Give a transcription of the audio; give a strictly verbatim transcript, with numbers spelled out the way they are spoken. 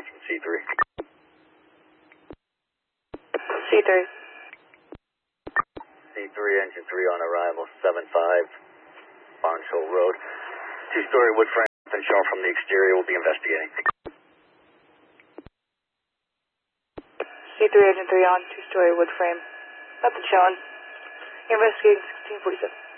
from C three. C three. C three, engine three on arrival, seven five, Barnes Hill Road. Two-story wood frame been shown from the exterior. We'll be investigating. C three, engine three on, two-story wood frame. Nothing showing. Investigating sixteen forty-seven.